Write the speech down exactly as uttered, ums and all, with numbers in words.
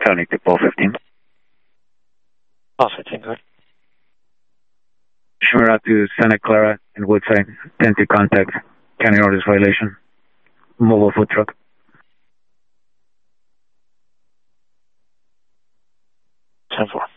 County to Paul fifteen. Paul fifteen, good. Shimmer out to Santa Clara and Woodside. ten to contact. County orders violation. Mobile food truck. ten four.